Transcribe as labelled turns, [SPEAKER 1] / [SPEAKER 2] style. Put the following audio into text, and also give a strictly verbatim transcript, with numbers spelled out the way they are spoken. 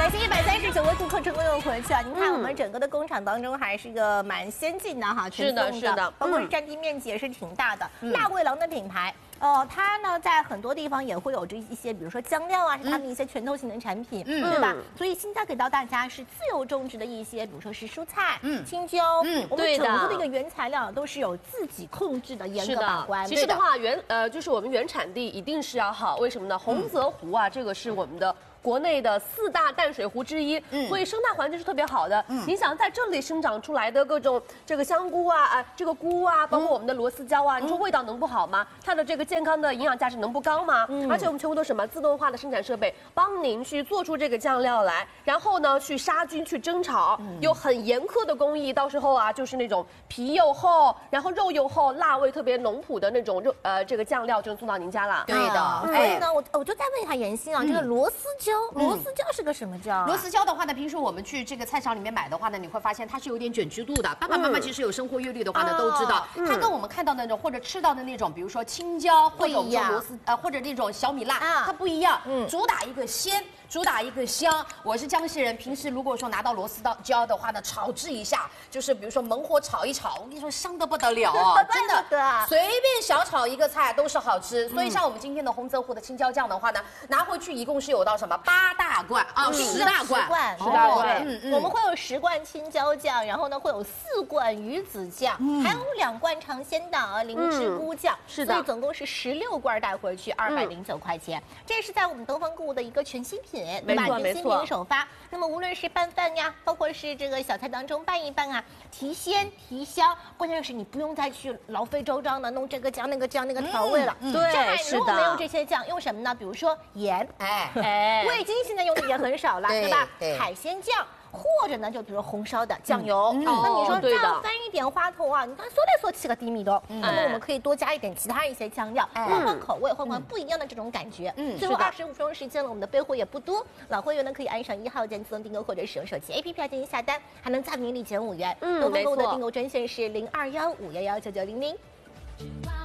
[SPEAKER 1] 感谢一百三十九位顾客成功用回去啊！您看我们整个的工厂当中还是一个蛮先进的哈，
[SPEAKER 2] 是的，是的，
[SPEAKER 1] 包括是占地面积也是挺大的。大胃郎的品牌。呃，它呢在很多地方也会有这一些，比如说酱料啊，是他们一些拳头型的产品，嗯，对吧？所以现在给到大家是自有种植的一些，比如说是蔬菜、嗯、青椒，嗯，我们整个的一个原材料都是有自己控制的，严格把关。
[SPEAKER 2] 其实的话，原呃就是我们原产地一定是要好，为什么呢？洪泽湖啊，这个是我们的。国内的四大淡水湖之一，嗯、所以生态环境是特别好的。嗯、你想在这里生长出来的各种这个香菇啊，啊这个菇啊，包括我们的螺丝椒啊，嗯、你说味道能不好吗？它的这个健康的营养价值能不高吗？嗯、而且我们全部都是什么自动化的生产设备，帮您去做出这个酱料来，然后呢去杀菌、去蒸炒，嗯、有很严苛的工艺，到时候啊就是那种皮又厚，然后肉又厚，辣味特别浓朴的那种肉呃这个酱料就送到您家了。
[SPEAKER 1] 对的。所以呢，我我就再问一下妍希啊，这个螺丝椒。螺丝椒是个什么椒、啊？
[SPEAKER 3] 螺丝椒的话呢，平时我们去这个菜场里面买的话呢，你会发现它是有点卷曲度的。爸爸妈妈其实有生活阅历的话呢，嗯、都知道，它跟我们看到的那种或者吃到的那种，比如说青椒或者我们说螺丝呃或者那种小米辣，啊、它不一样。嗯，主打一个鲜，主打一个香。我是江西人，平时如果说拿到螺丝椒的话呢，炒制一下，就是比如说猛火炒一炒，我跟你说香得不得了啊，真的，随便小炒一个菜都是好吃。所以像我们今天的洪泽湖的青椒酱的话呢，拿回去一共是有到什么八大罐啊，嗯、十大罐，
[SPEAKER 1] 十大罐，嗯嗯，我们会有十罐青椒酱，然后呢会有四罐鱼子酱，嗯、还有两罐尝鲜的灵芝菇酱，嗯、是的，所以总共是十六罐带回去，二百零九块钱。嗯、这是在我们东方购物的一个全新品，对吧？全新品首发。那么无论是拌饭呀，包括是这个小菜当中拌一拌啊，提鲜提香，关键是你不用再去劳费周章的弄这个酱那个酱那个调味了。
[SPEAKER 2] 嗯、对，
[SPEAKER 1] 上海如果没有这些酱，用什么呢？比如说盐，哎哎，味精现在用的也很少了，对吧？海鲜酱。或者呢，就比如红烧的酱油，嗯、那你说这样翻一点花头啊，你看说来说去个低米多，嗯、那么我们可以多加一点其他一些酱料，换换口味，换换不一样的这种感觉。嗯，最后二十五分钟时间了，我们的备货也不多，老会员呢可以按上一号键自动订购或者使用手机 A P P 来进行下单，还能再领礼减五元。嗯，东方购物的订购专线是零二幺五幺幺九九零零。